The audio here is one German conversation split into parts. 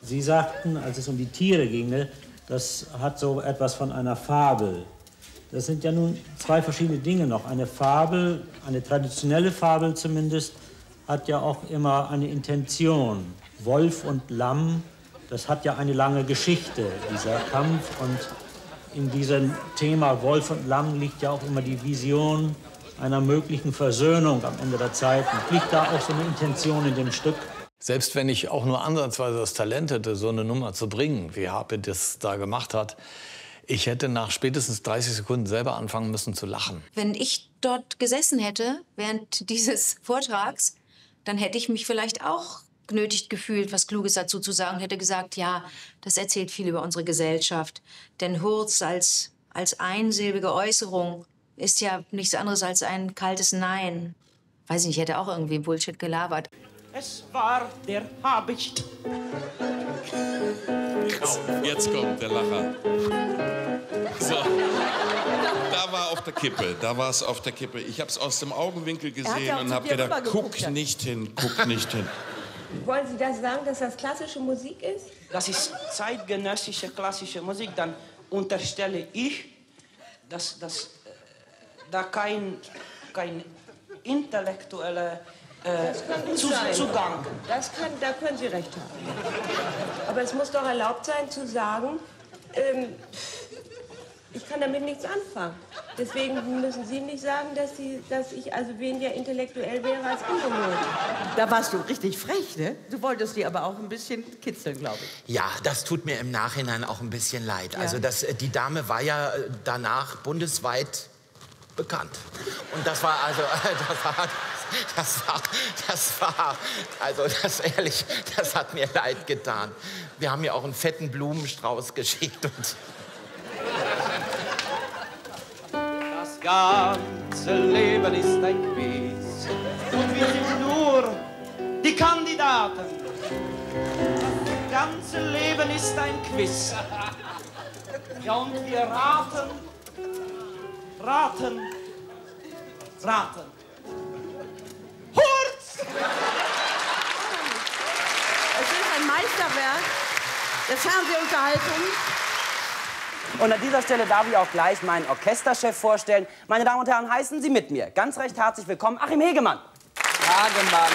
Sie sagten, als es um die Tiere ginge, das hat so etwas von einer Fabel. Das sind ja nun zwei verschiedene Dinge noch. Eine Fabel, eine traditionelle Fabel zumindest, hat ja auch immer eine Intention. Wolf und Lamm, das hat ja eine lange Geschichte, dieser Kampf. Und in diesem Thema Wolf und Lamm liegt ja auch immer die Vision einer möglichen Versöhnung am Ende der Zeit. Und liegt da auch so eine Intention in dem Stück? Selbst wenn ich auch nur ansatzweise das Talent hätte, so eine Nummer zu bringen, wie Harpe das da gemacht hat, ich hätte nach spätestens 30 Sekunden selber anfangen müssen zu lachen. Wenn ich dort gesessen hätte während dieses Vortrags, dann hätte ich mich vielleicht auch genötigt gefühlt, was Kluges dazu zu sagen. Hätte gesagt, ja, das erzählt viel über unsere Gesellschaft. Denn Hurz als einsilbige Äußerung ist ja nichts anderes als ein kaltes Nein. Weiß nicht, ich hätte auch irgendwie Bullshit gelabert. Es war der Habicht. Jetzt kommt der Lacher. So. Da war auf der Kippe, da war es auf der Kippe. Ich habe es aus dem Augenwinkel gesehen und habe gedacht, guck nicht hin, guck nicht hin. Wollen Sie das sagen, dass das klassische Musik ist? Das ist zeitgenössische klassische Musik. Dann unterstelle ich, dass da kein intellektueller Zugang. Da können Sie recht haben. Aber es muss doch erlaubt sein zu sagen, ich kann damit nichts anfangen. Deswegen müssen Sie nicht sagen, dass ich also weniger intellektuell wäre als ungewohnt. Da warst du richtig frech, ne? Du wolltest die aber auch ein bisschen kitzeln, glaube ich. Ja, das tut mir im Nachhinein auch ein bisschen leid. Ja. Also die Dame war ja danach bundesweit bekannt. Und das war also, ehrlich, das hat mir leid getan. Wir haben ja auch einen fetten Blumenstrauß geschickt und... Das ganze Leben ist ein Quiz und wir sind nur die Kandidaten. Das ganze Leben ist ein Quiz. Ja, und wir raten. Hurz! Es ist ein Meisterwerk der Fernsehunterhaltung. Und an dieser Stelle darf ich auch gleich meinen Orchesterchef vorstellen. Meine Damen und Herren, heißen Sie mit mir ganz recht herzlich willkommen Achim Hegemann. Hagemann.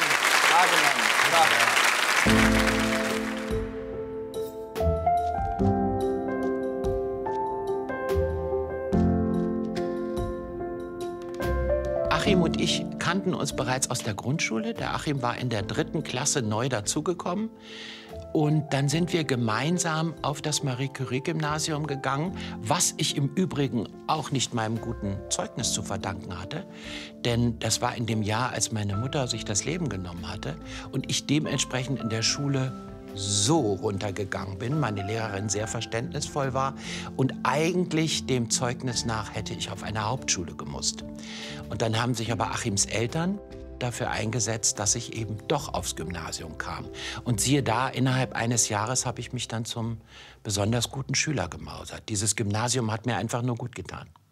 Achim und ich kannten uns bereits aus der Grundschule. Der Achim war in der 3. Klasse neu dazugekommen. Und dann sind wir gemeinsam auf das Marie-Curie-Gymnasium gegangen, was ich im Übrigen auch nicht meinem guten Zeugnis zu verdanken hatte. Denn das war in dem Jahr, als meine Mutter sich das Leben genommen hatte und ich dementsprechend in der Schule so runtergegangen bin, meine Lehrerin sehr verständnisvoll war und eigentlich dem Zeugnis nach hätte ich auf eine Hauptschule gemusst. Und dann haben sich aber Achims Eltern dafür eingesetzt, dass ich eben doch aufs Gymnasium kam. Und siehe da, innerhalb eines Jahres habe ich mich dann zum besonders guten Schüler gemausert. Dieses Gymnasium hat mir einfach nur gut getan.